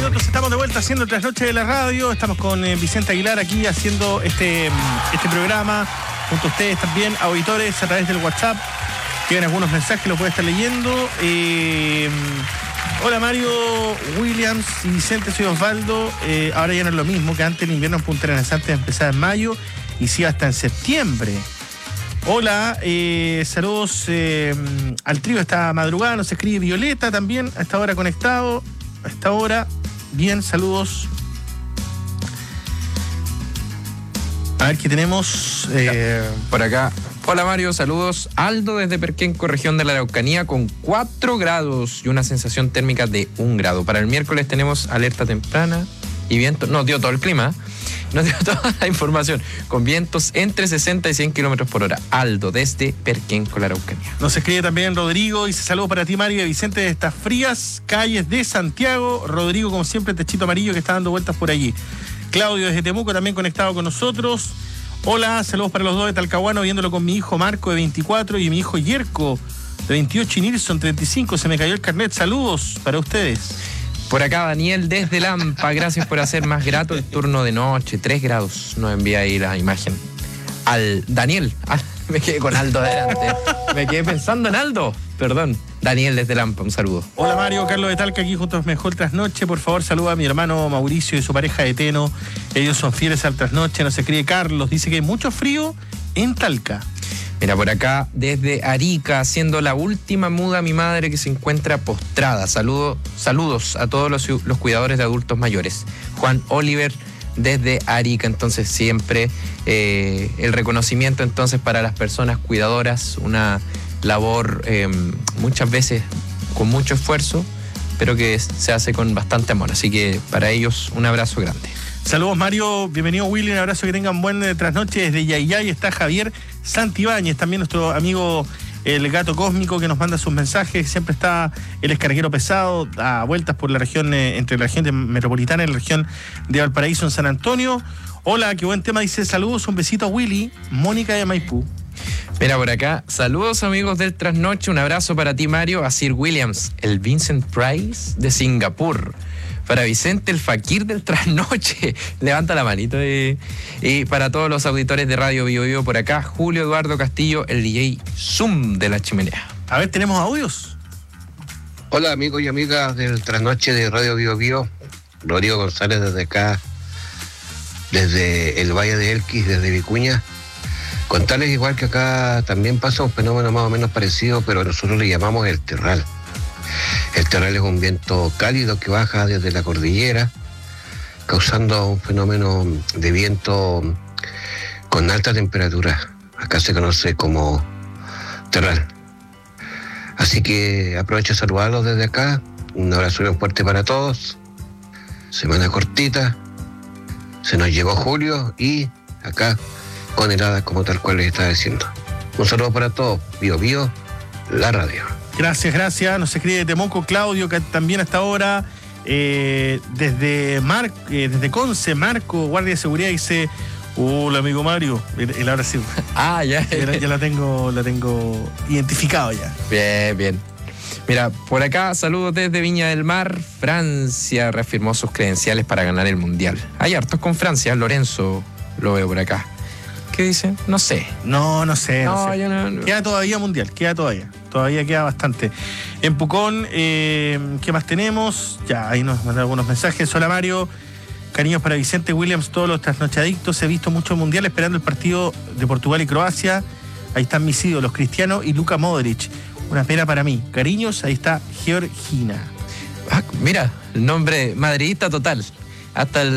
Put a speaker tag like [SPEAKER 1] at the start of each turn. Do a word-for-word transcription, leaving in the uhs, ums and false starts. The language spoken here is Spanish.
[SPEAKER 1] minutos estamos de vuelta haciendo Trasnoche de la Radio. Estamos con eh, Vicente Aguilar aquí haciendo este, este programa junto a ustedes también, auditores, a través del WhatsApp. Tienen algunos mensajes, los pueden estar leyendo. Eh, hola Mario, Williams y Vicente, soy Osvaldo. Eh, ahora ya no es lo mismo que antes, el invierno en Punta Arenas antes empezaba en mayo y sí hasta en septiembre. Hola, eh, saludos eh, al trío esta madrugada, nos escribe Violeta también, a esta hora conectado, a esta hora, bien, saludos. A ver qué tenemos eh,
[SPEAKER 2] por acá. Hola Mario, saludos. Aldo desde Perquenco, región de la Araucanía, con cuatro grados y una sensación térmica de un grado. Para el miércoles tenemos alerta temprana y viento, no, dio todo el clima, nos dio toda la información, con vientos entre sesenta y cien kilómetros por hora. Aldo, desde Perquenco, la Araucanía.
[SPEAKER 1] Nos escribe también Rodrigo, dice saludos para ti Mario y Vicente de estas frías calles de Santiago. Rodrigo, como siempre, techito amarillo que está dando vueltas por allí. Claudio desde Temuco también conectado con nosotros. Hola, saludos para los dos de Talcahuano, viéndolo con mi hijo Marco de veinticuatro y mi hijo Yerko de veintiocho y Nilson treinta y cinco. Se me cayó el carnet, saludos para ustedes.
[SPEAKER 2] Por acá Daniel desde Lampa, gracias por hacer más grato el turno de noche. tres grados nos envía ahí la imagen. Al Daniel, ah, me quedé con Aldo adelante. Me quedé pensando en Aldo, perdón. Daniel desde Lampa, un saludo.
[SPEAKER 1] Hola Mario, Carlos de Talca aquí junto a Mejor Trasnoche. Por favor, saluda a mi hermano Mauricio y su pareja de Teno. Ellos son fieles al Trasnoche. Nos escribe Carlos, dice que hay mucho frío en Talca.
[SPEAKER 2] Mira, por acá, desde Arica, siendo la última muda mi madre que se encuentra postrada. Saludo, saludos a todos los, los cuidadores de adultos mayores. Juan Oliver, desde Arica, entonces siempre eh, el reconocimiento entonces para las personas cuidadoras, una labor eh, muchas veces con mucho esfuerzo, pero que se hace con bastante amor. Así que para ellos un abrazo grande.
[SPEAKER 1] Saludos Mario, bienvenido Willy, un abrazo, que tengan buen trasnoche. Desde Yayay está Javier Santibáñez, también nuestro amigo el Gato Cósmico que nos manda sus mensajes. Siempre está el escarguero pesado a vueltas por la región, eh, entre la región metropolitana y la región de Valparaíso en San Antonio. Hola, qué buen tema, dice saludos, un besito a Willy, Mónica de Maipú.
[SPEAKER 2] Mira por acá, saludos amigos del Trasnoche, un abrazo para ti Mario, a Sir Williams, el Vincent Price de Singapur. Para Vicente, el Fakir del Trasnoche. Levanta la manito. Y, y para todos los auditores de Radio Bio Bio por acá, Julio Eduardo Castillo, el D J Zoom de la Chimenea.
[SPEAKER 1] A ver, ¿tenemos audios?
[SPEAKER 3] Hola amigos y amigas del Trasnoche de Radio Bio Bio. Rodrigo González desde acá, desde el Valle de Elquis, desde Vicuña. Contarles igual que acá también pasa un fenómeno más o menos parecido, pero nosotros le llamamos el terral. El terral es un viento cálido que baja desde la cordillera, causando un fenómeno de viento con alta temperatura. Acá se conoce como terral. Así que aprovecho de saludarlos desde acá. Un abrazo bien fuerte para todos. Semana cortita. Se nos llegó julio y acá con heladas como tal cual les estaba diciendo. Un saludo para todos. Bio Bio, la radio.
[SPEAKER 1] Gracias, gracias. Nos escribe Temuco Claudio, que también hasta ahora, eh, desde Mar, eh, desde Conce, Marco, guardia de seguridad, dice, hola amigo Mario. El ahora sí.
[SPEAKER 2] Ah, ya.
[SPEAKER 1] Ya, ya la tengo, la tengo identificado ya.
[SPEAKER 2] Bien, bien. Mira, por acá, saludos desde Viña del Mar. Francia reafirmó sus credenciales para ganar el Mundial. Hay hartos con Francia, Lorenzo lo veo por acá. ¿Qué dice? No sé.
[SPEAKER 1] No, no sé. No,
[SPEAKER 2] no
[SPEAKER 1] sé.
[SPEAKER 2] Yo no, no.
[SPEAKER 1] Queda todavía mundial, queda todavía. Todavía queda bastante. En Pucón, eh, ¿qué más tenemos? Ya, ahí nos mandan algunos mensajes. Hola Mario, cariños para Vicente Williams, todos los trasnochadictos. He visto mucho mundial esperando el partido de Portugal y Croacia. Ahí están mis ídolos, Cristiano y Luka Modric. Una pena para mí. Cariños, ahí está Georgina.
[SPEAKER 2] Ah, mira, el nombre madridista total. Hasta el